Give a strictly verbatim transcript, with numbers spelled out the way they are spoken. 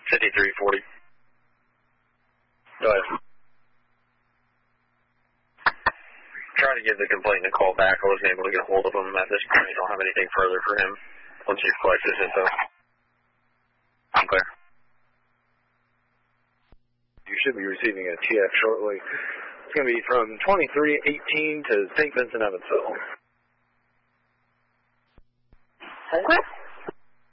fifty-three forty. Go ahead. Trying to give the complainant a call back. I wasn't able to get a hold of him at this point. I don't have anything further for him once he's collected his info. I'm clear. You should be receiving a T F shortly. It's going to be from twenty-three eighteen to Saint Vincent, Evansville. Okay.